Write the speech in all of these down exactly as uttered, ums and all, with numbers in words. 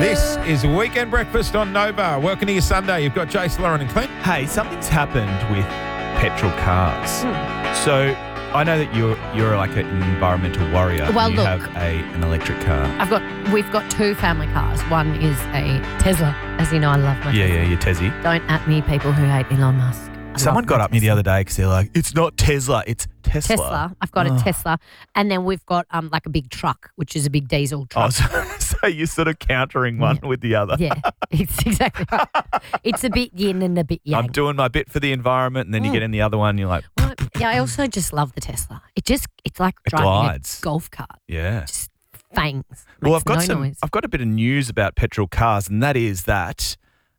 This is Weekend Breakfast on Nova. Welcome to your Sunday. You've got Jace, Lauren and Clint. Hey, something's happened with petrol cars. Hmm. So I know that you're you're like an environmental warrior. Well, you look. have a an electric car. I've got, we've got two family cars. One is a Tesla. As you know, I love my Yeah, Tesla. yeah, your Tessie. Don't at me, people who hate Elon Musk. I Someone love got my up me the Tesla. other day because they're like, it's not Tesla, it's Tesla. Tesla. I've got Oh. a Tesla. And then we've got um like a big truck, which is a big diesel Oh, truck. so, so you're sort of countering one with the other. Yeah, it's exactly right. It's a bit yin and a bit yang. I'm doing my bit for the environment, and then you Mm. get in the other one, you're like, Well, yeah, I also just love the Tesla. It just, it's like It driving glides. a golf cart. yeah. Just fangs. Well, Makes I've got no some. noise. I've got a bit of news about petrol cars, and that is that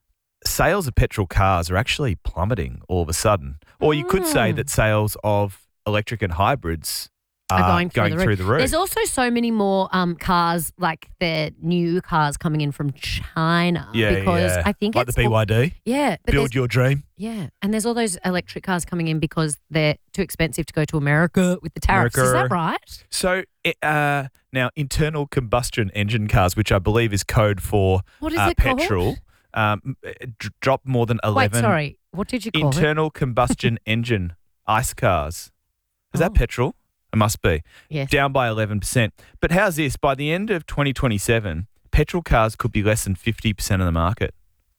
sales of petrol cars are actually plummeting all of a sudden. Or you could say Mm. that sales of electric and hybrids are, Are going, through, the through roof. the roof. There's also so many more um, cars, like the new cars coming in from China. yeah, because yeah. I think like it's the all- B Y D. yeah, but Build there's- your dream. yeah, and there's all those electric cars coming in because they're too expensive to go to America with the tariffs. Is that America. right? So it, uh, now, internal combustion engine cars, which I believe is code for What is uh, it called? petrol, um, d- drop more than eleven. Wait, sorry. What did you call it? Internal combustion engine ICE cars. Is that Oh. petrol? It must be. Yes. Down by eleven percent. But how's this? By the end of twenty twenty-seven, petrol cars could be less than fifty percent of the market.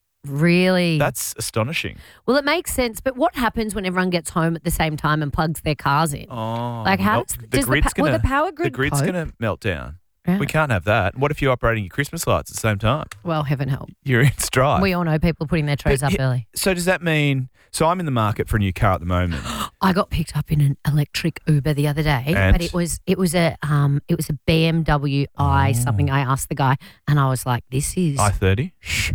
Really? That's astonishing. well, it makes sense. But what happens when everyone gets home at the same time and plugs their cars in? Oh, like how melt- does, the does grid's the, pa- will gonna the power the grid grid's cope? gonna melt down. Yeah. We can't have that. What if you're operating your Christmas lights at the same time? Well, heaven help. You're in stride. We all know people putting their trays But up he- early. So does that mean? So I'm in the market for a new car at the moment. I got picked up in an electric Uber the other day, And? but it was it was a um it was a B M W i Oh. something. I asked the guy, and I was like, "This is I thirty.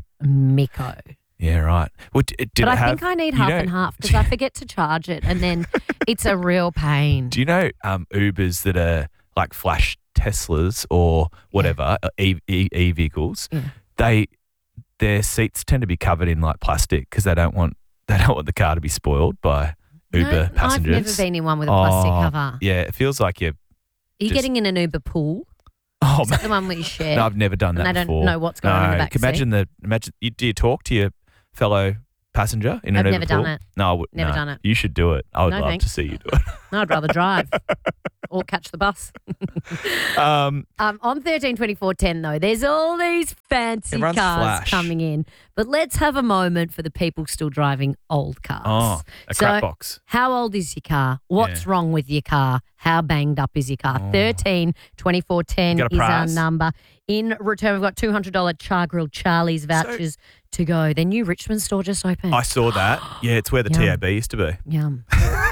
Miko." Yeah, right. Well, d- did But it I have, think I need you half know- and half because I forget to charge it, and then it's a real pain. Do you know um, Ubers that are like flash Teslas or whatever uh, e, e, e vehicles? Yeah. They their seats tend to be covered in like plastic because they don't want they don't want the car to be spoiled by Uber No, passengers. I've never been in one with a plastic Oh, cover. Yeah, it feels like you're. Are you just- getting in an Uber pool? Oh Is that the one we share? no, I've never done that and they before. don't know what's going no, on in the back can imagine the imagine. You, do you talk to your fellow passenger in I've an never Uber done pool? it. No, I would, Never no. done it. You should do it. I would No, love thanks. to see you do it. No, I'd rather drive or catch the bus. Um, Um, on thirteen twenty-four ten, though, there's all these fancy Everyone's cars flash. coming in. But let's have a moment for the people still driving old cars. oh, a So, crap box. How old is your car? What's Yeah. wrong with your car? How banged up is your car? Oh. thirteen twenty-four ten You got a is our prize? number. In return, we've got two hundred dollars Char Grill Charlie's vouchers to go. Their new Richmond store just opened. I saw that. Yeah, it's where the Yum. T A B used to be. Yum.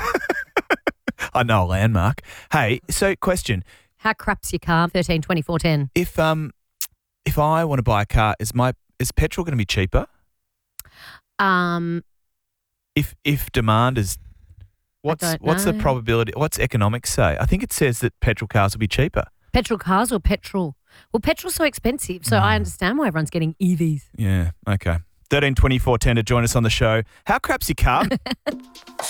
I know a landmark. Hey, so question: How crap's your car? thirteen twenty-four ten. if um, if I want to buy a car, is my is petrol going to be cheaper? Um, If if demand is, what's don't what's the know. probability? What's economics say? I think it says that petrol cars will be cheaper. petrol cars or petrol? Well, petrol's so expensive, so Mm. I understand why everyone's getting E Vs. Yeah. Okay. Thirteen twenty four ten to join us on the show. How crap's your car?